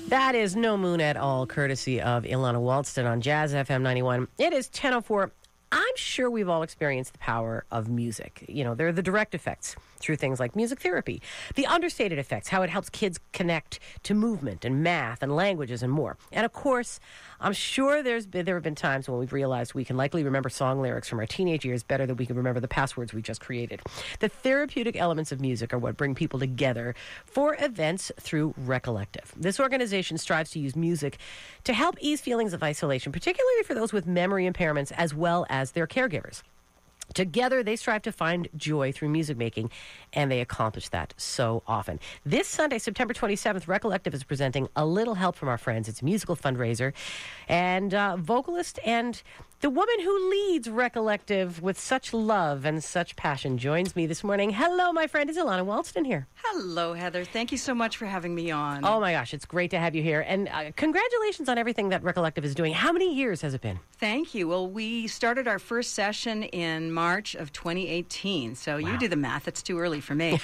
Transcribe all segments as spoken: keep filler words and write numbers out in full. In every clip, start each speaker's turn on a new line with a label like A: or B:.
A: That is No Moon at All, courtesy of Ilana Walston on Jazz F M ninety-one. It is ten oh four. I'm sure we've all experienced the power of music. You know, there are the direct effects through things like music therapy, the understated effects, how it helps kids connect to movement and math and languages and more. And of course, I'm sure there's been, there have been times when we've realized we can likely remember song lyrics from our teenage years better than we can remember the passwords we just created. The therapeutic elements of music are what bring people together for events through Recollective. This organization strives to use music to help ease feelings of isolation, particularly for those with memory impairments as well as their caregivers. Together, they strive to find joy through music making, and they accomplish that so often. This Sunday, September twenty-seventh, Recollective is presenting A Little Help from Our Friends. It's a musical fundraiser, and uh, vocalist and the woman who leads Recollective with such love and such passion joins me this morning. Hello, my friend. Is Ilana Walston here?
B: Hello, Heather. Thank you so much for having me on.
A: Oh, my gosh. It's great to have you here. And uh, congratulations on everything that Recollective is doing. How many years has it been?
B: Thank you. Well, we started our first session in March of twenty eighteen. So wow. You do the math. It's too early for me.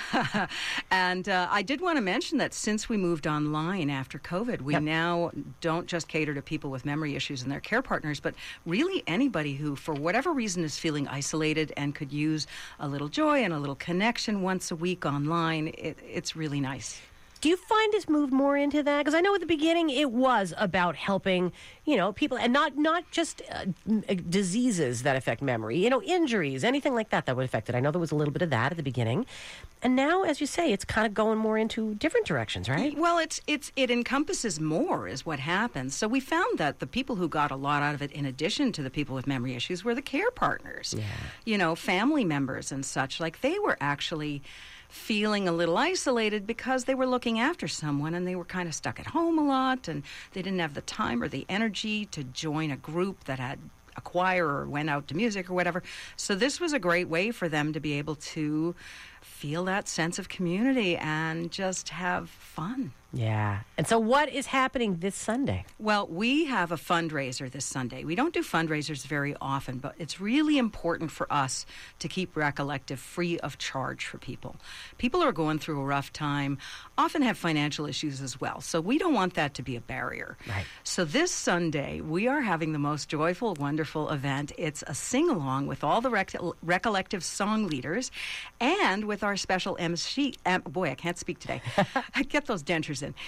B: And uh, I did want to mention that since we moved online after COVID, we yep. now don't just cater to people with memory issues and their care partners, but really anybody who, for whatever reason, is feeling isolated and could use a little joy and a little connection once a week online. It, it's really nice.
A: Do you find it's moved more into that? Because I know at the beginning it was about helping, you know, people, and not not just uh, diseases that affect memory, you know, injuries, anything like that that would affect it. I know there was a little bit of that at the beginning. And now, as you say, it's kind of going more into different directions, right?
B: Well, it's it's it encompasses more is what happens. So we found that the people who got a lot out of it, in addition to the people with memory issues, were the care partners, yeah. you know, family members and such. Like they were actually feeling a little isolated because they were looking after someone and they were kind of stuck at home a lot and they didn't have the time or the energy to join a group that had a choir or went out to music or whatever. So this was a great way for them to be able to feel that sense of community and just have fun.
A: Yeah. And so what is happening this Sunday?
B: Well, we have a fundraiser this Sunday. We don't do fundraisers very often, but it's really important for us to keep Recollective free of charge for people. People are going through a rough time, often have financial issues as well, so we don't want that to be a barrier.
A: Right.
B: So this Sunday, we are having the most joyful, wonderful event. It's a sing-along with all the Rec- Recollective song leaders and with our special M C. Um, boy, I can't speak today. I get those dentures in.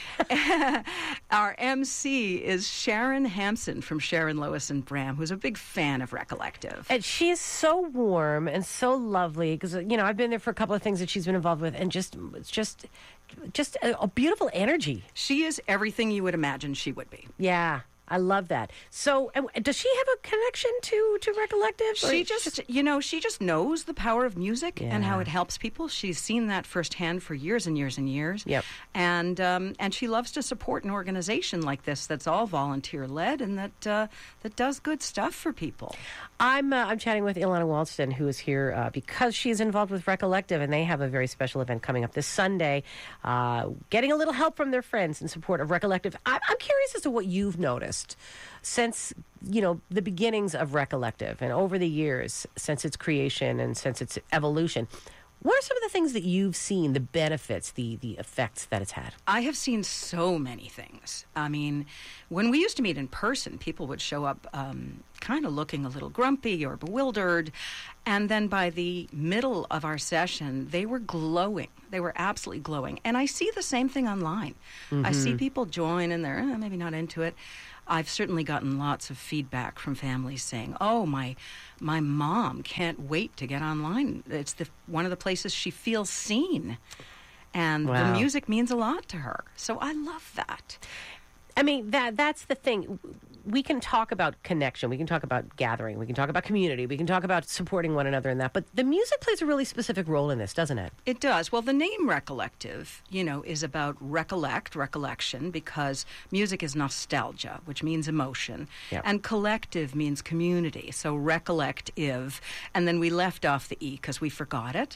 B: Our M C is Sharon Hampson from Sharon, Lois and Bram, who's a big fan of Recollective.
A: And she's so warm and so lovely because, you know, I've been there for a couple of things that she's been involved with, and just it's just just a, a beautiful energy.
B: She is everything you would imagine she would be.
A: Yeah. I love that. So, uh, does she have a connection to, to Recollective?
B: She just, just, you know, she just knows the power of music
A: yeah.
B: and how it helps people. She's seen that firsthand for years and years and years.
A: Yep.
B: And um, and she loves to support an organization like this that's all volunteer led and that uh, that does good stuff for people.
A: I'm uh, I'm chatting with Ilana Walston, who is here uh, because she's involved with Recollective, and they have a very special event coming up this Sunday, uh, getting a little help from their friends in support of Recollective. I- I'm curious as to what you've noticed since, you know, the beginnings of Recollective and over the years since its creation and since its evolution. What are some of the things that you've seen, the benefits, the the effects that it's had?
B: I have seen so many things. I mean, when we used to meet in person, people would show up um, kind of looking a little grumpy or bewildered. And then by the middle of our session, they were glowing. They were absolutely glowing. And I see the same thing online. Mm-hmm. I see people join and they're eh, maybe not into it. I've certainly gotten lots of feedback from families saying, oh, my my mom can't wait to get online. It's the one of the places she feels seen. And wow. the music means a lot to her. So I love that.
A: I mean, that that's the thing. We can talk about connection. We can talk about gathering. We can talk about community. We can talk about supporting one another in that. But the music plays a really specific role in this, doesn't it?
B: It does. Well, the name Recollective, you know, is about recollect, recollection, because music is nostalgia, which means emotion. Yep. And collective means community. So recollective. And then we left off the E because we forgot it.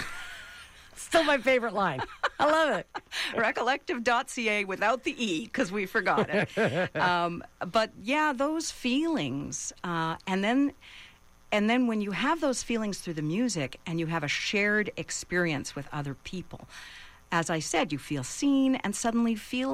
A: Still my favorite line. I love it.
B: Recollective dot c a without the E because we forgot it. um, but yeah, those feelings. Uh, and then and then when you have those feelings through the music and you have a shared experience with other people, as I said, you feel seen and suddenly feel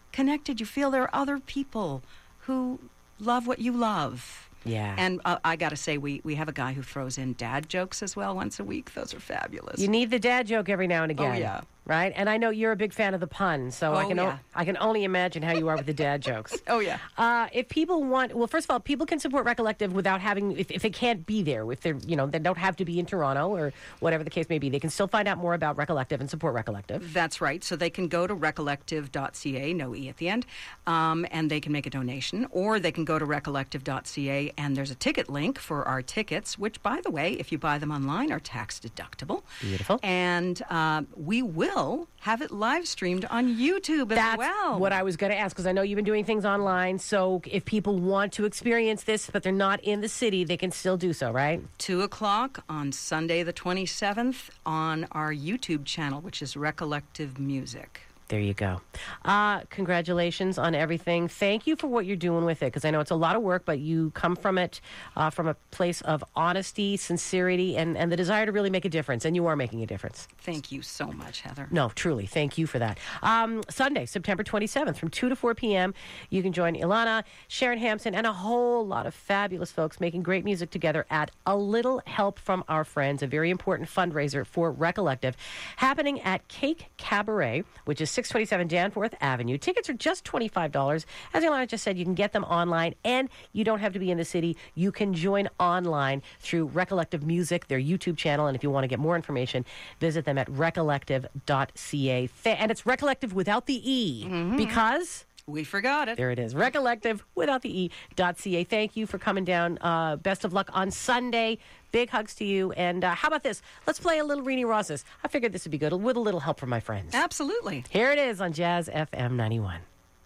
B: connected. You feel there are other people who love what you love.
A: Yeah.
B: And uh, I got to say, we, we have a guy who throws in dad jokes as well once a week. Those are fabulous.
A: You need the dad joke every now and again.
B: Oh, yeah.
A: Right? And I know you're a big fan of the pun, so
B: Oh,
A: I can o-
B: yeah.
A: I can only imagine how you are with the dad jokes.
B: Oh, yeah.
A: Uh, if people want, well, first of all, people can support Recollective without having, if, if they can't be there, if they're, you know, they don't have to be in Toronto or whatever the case may be, they can still find out more about Recollective and support Recollective.
B: That's right. So they can go to recollective dot c a, no E at the end, um, and they can make a donation, or they can go to recollective dot c a, and there's a ticket link for our tickets, which, by the way, if you buy them online, are tax deductible.
A: Beautiful.
B: And uh, we will have it live streamed on YouTube as
A: That's
B: well.
A: what I was going to ask, because I know you've been doing things online. So if people want to experience this, but they're not in the city, they can still do so, right?
B: Two o'clock on Sunday the twenty-seventh on our YouTube channel, which is Recollective Music.
A: There you go. Uh, congratulations on everything. Thank you for what you're doing with it, because I know it's a lot of work, but you come from it uh, from a place of honesty, sincerity, and, and the desire to really make a difference, and you are making a difference.
B: Thank you so much, Heather.
A: No, truly. Thank you for that. Um, Sunday, September twenty-seventh, from two to four p.m., you can join Ilana, Sharon Hampson, and a whole lot of fabulous folks making great music together at A Little Help from Our Friends, a very important fundraiser for Recollective, happening at Cake Cabaret, which is six twenty-seven Danforth Avenue. Tickets are just twenty-five dollars. As Ilana just said, you can get them online, and you don't have to be in the city. You can join online through Recollective Music, their YouTube channel, and if you want to get more information, visit them at recollective dot c a. And it's Recollective without the E, mm-hmm. because...
B: We forgot it.
A: There it is. Recollective without the E dot C A. Thank you for coming down. Uh, best of luck on Sunday. Big hugs to you. And uh, how about this? Let's play a little Renee Ross's. I figured this would be good with a little help from my friends.
B: Absolutely.
A: Here it is on Jazz F M ninety-one.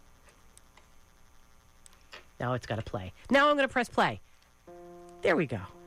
A: Now it's got to play. Now I'm going to press play. There we go.